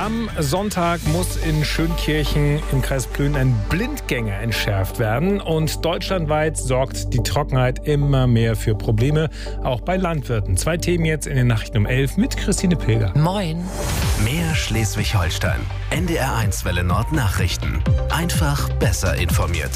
Am Sonntag muss in Schönkirchen im Kreis Plön ein Blindgänger entschärft werden. Und deutschlandweit sorgt die Trockenheit immer mehr für Probleme, auch bei Landwirten. 2 Themen jetzt in den Nachrichten um 11 mit Christine Pilger. Moin. Mehr Schleswig-Holstein. NDR1 Welle Nord Nachrichten. Einfach besser informiert.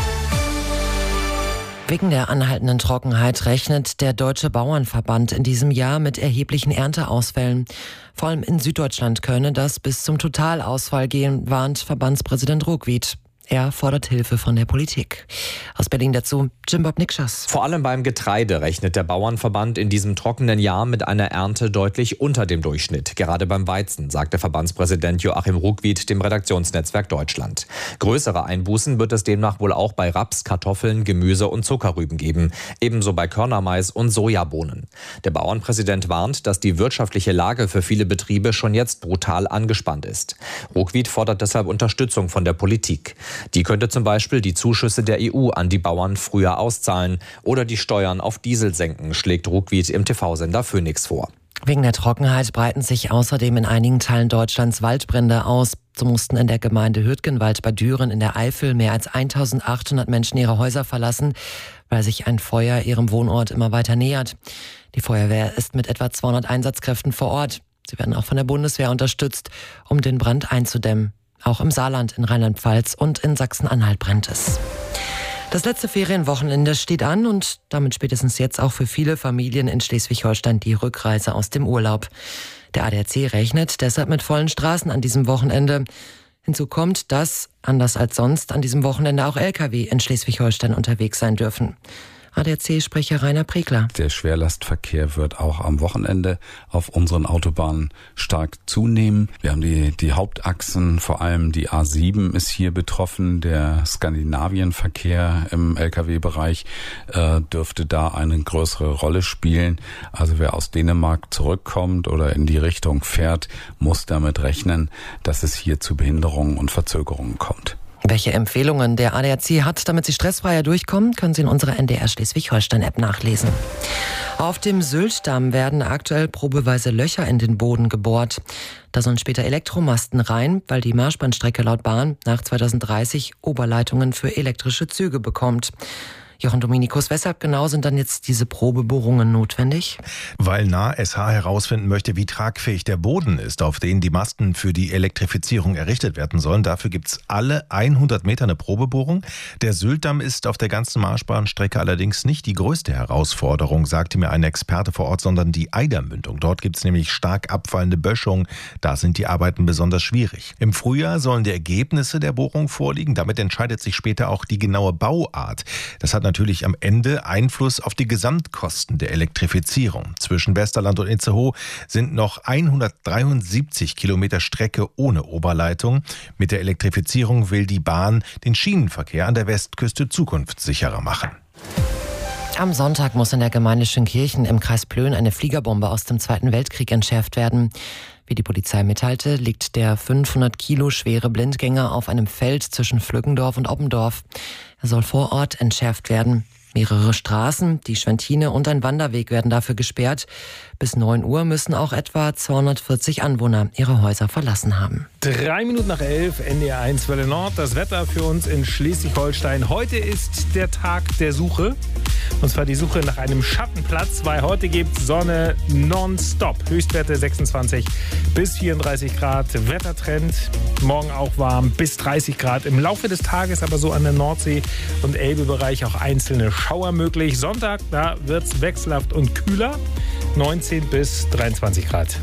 Wegen der anhaltenden Trockenheit rechnet der Deutsche Bauernverband in diesem Jahr mit erheblichen Ernteausfällen. Vor allem in Süddeutschland könne das bis zum Totalausfall gehen, warnt Verbandspräsident Ruckwied. Er fordert Hilfe von der Politik. Aus Berlin dazu Jim Bob Nikschas. Vor allem beim Getreide rechnet der Bauernverband in diesem trockenen Jahr mit einer Ernte deutlich unter dem Durchschnitt. Gerade beim Weizen, sagte Verbandspräsident Joachim Ruckwied dem Redaktionsnetzwerk Deutschland. Größere Einbußen wird es demnach wohl auch bei Raps, Kartoffeln, Gemüse und Zuckerrüben geben. Ebenso bei Körnermais und Sojabohnen. Der Bauernpräsident warnt, dass die wirtschaftliche Lage für viele Betriebe schon jetzt brutal angespannt ist. Ruckwied fordert deshalb Unterstützung von der Politik. Die könnte zum Beispiel die Zuschüsse der EU an die Bauern früher auszahlen oder die Steuern auf Diesel senken, schlägt Ruckwied im TV-Sender Phoenix vor. Wegen der Trockenheit breiten sich außerdem in einigen Teilen Deutschlands Waldbrände aus. So mussten in der Gemeinde Hürtgenwald bei Düren in der Eifel mehr als 1800 Menschen ihre Häuser verlassen, weil sich ein Feuer ihrem Wohnort immer weiter nähert. Die Feuerwehr ist mit etwa 200 Einsatzkräften vor Ort. Sie werden auch von der Bundeswehr unterstützt, um den Brand einzudämmen. Auch im Saarland, in Rheinland-Pfalz und in Sachsen-Anhalt brennt es. Das letzte Ferienwochenende steht an und damit spätestens jetzt auch für viele Familien in Schleswig-Holstein die Rückreise aus dem Urlaub. Der ADAC rechnet deshalb mit vollen Straßen an diesem Wochenende. Hinzu kommt, dass, anders als sonst, an diesem Wochenende auch Lkw in Schleswig-Holstein unterwegs sein dürfen. ADAC-Sprecher Rainer Pregler. Der Schwerlastverkehr wird auch am Wochenende auf unseren Autobahnen stark zunehmen. Wir haben die Hauptachsen, vor allem die A7 ist hier betroffen. Der Skandinavienverkehr im Lkw-Bereich dürfte da eine größere Rolle spielen. Also wer aus Dänemark zurückkommt oder in die Richtung fährt, muss damit rechnen, dass es hier zu Behinderungen und Verzögerungen kommt. Welche Empfehlungen der ADAC hat, damit Sie stressfreier durchkommen, können Sie in unserer NDR Schleswig-Holstein-App nachlesen. Auf dem Sylt-Damm werden aktuell probeweise Löcher in den Boden gebohrt. Da sollen später Elektromasten rein, weil die Marschbahnstrecke laut Bahn nach 2030 Oberleitungen für elektrische Züge bekommt. Jochen Dominikus, weshalb genau sind dann jetzt diese Probebohrungen notwendig? Weil NAH herausfinden möchte, wie tragfähig der Boden ist, auf den die Masten für die Elektrifizierung errichtet werden sollen. Dafür gibt's alle 100 Meter eine Probebohrung. Der Sylt-Damm ist auf der ganzen Marschbahnstrecke allerdings nicht die größte Herausforderung, sagte mir ein Experte vor Ort, sondern die Eidermündung. Dort gibt's nämlich stark abfallende Böschungen. Da sind die Arbeiten besonders schwierig. Im Frühjahr sollen die Ergebnisse der Bohrung vorliegen. Damit entscheidet sich später auch die genaue Bauart. Das hat natürlich am Ende Einfluss auf die Gesamtkosten der Elektrifizierung. Zwischen Westerland und Itzehoe sind noch 173 Kilometer Strecke ohne Oberleitung. Mit der Elektrifizierung will die Bahn den Schienenverkehr an der Westküste zukunftssicherer machen. Am Sonntag muss in der Gemeinde Schönkirchen im Kreis Plön eine Fliegerbombe aus dem Zweiten Weltkrieg entschärft werden. Wie die Polizei mitteilte, liegt der 500 Kilo schwere Blindgänger auf einem Feld zwischen Flückendorf und Oppendorf. Er soll vor Ort entschärft werden. Mehrere Straßen, die Schwentine und ein Wanderweg werden dafür gesperrt. Bis 9 Uhr müssen auch etwa 240 Anwohner ihre Häuser verlassen haben. 3 Minuten nach 11, NDR1 Welle Nord. Das Wetter für uns in Schleswig-Holstein. Heute ist der Tag der Suche. Und zwar die Suche nach einem Schattenplatz, weil heute gibt es Sonne nonstop. Höchstwerte 26 bis 34 Grad. Wettertrend, morgen auch warm bis 30 Grad. Im Laufe des Tages aber so an der Nordsee- und Elbe-Bereich auch einzelne Schauer möglich. Sonntag, da wird es wechselhaft und kühler. 19 bis 23 Grad.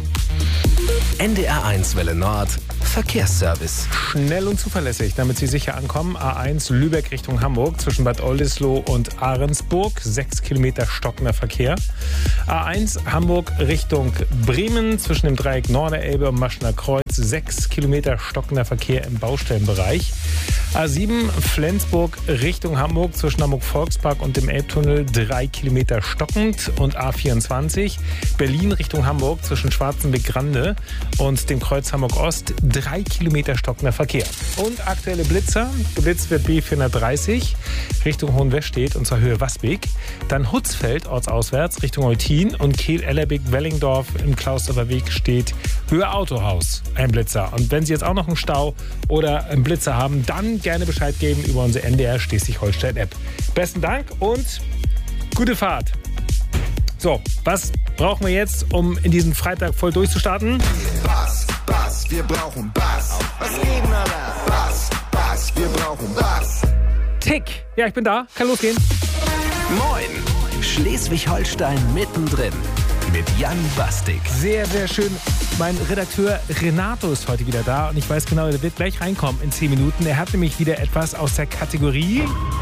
NDR1 Welle Nord Verkehrsservice. Schnell und zuverlässig, damit Sie sicher ankommen. A1 Lübeck Richtung Hamburg zwischen Bad Oldesloe und Ahrensburg. 6 Kilometer stockender Verkehr. A1 Hamburg Richtung Bremen zwischen dem Dreieck Norderelbe und Maschner Kreuz. 6 Kilometer stockender Verkehr im Baustellenbereich. A7 Flensburg Richtung Hamburg zwischen Hamburg-Volkspark und dem Elbtunnel 3 Kilometer stockend. Und A24 Berlin Richtung Hamburg zwischen Schwarzenbeck-Grande und dem Kreuz Hamburg-Ost 3 Kilometer stockender Verkehr. Und aktuelle Blitzer. Geblitzt wird B430 Richtung Hohenwestedt und zwar Höhe Wasbek. Dann Hutzfeld ortsauswärts Richtung Eutin und Kehl-Ellerbeck-Wellingdorf im Klausdorfer Weg steht Höhe Autohaus ein Blitzer. Und wenn Sie jetzt auch noch einen Stau oder einen Blitzer haben, dann gerne Bescheid geben über unsere NDR Schleswig-Holstein-App. Besten Dank und gute Fahrt. So, was brauchen wir jetzt, um in diesen Freitag voll durchzustarten? Bass, wir brauchen Bass. Was geht, Alter? Bass, wir brauchen Bass. Tick. Ja, ich bin da. Kann losgehen. Moin, Schleswig-Holstein mittendrin mit Jan Bastik. Sehr, sehr schön. Mein Redakteur Renato ist heute wieder da und ich weiß genau, der wird gleich reinkommen in 10 Minuten. Er hat nämlich wieder etwas aus der Kategorie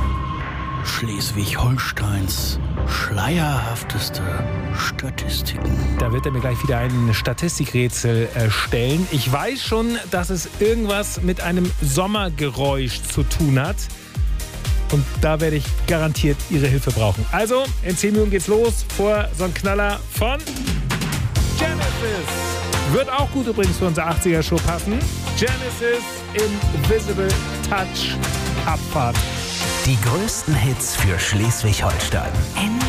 Schleswig-Holsteins schleierhafteste Statistiken. Da wird er mir gleich wieder ein Statistikrätsel stellen. Ich weiß schon, dass es irgendwas mit einem Sommergeräusch zu tun hat. Und da werde ich garantiert Ihre Hilfe brauchen. Also, in 10 Minuten geht's los. Vor so ein Knaller von Genesis. Wird auch gut übrigens für unsere 80er-Show passen. Genesis Invisible Touch. Abfahrt. Die größten Hits für Schleswig-Holstein.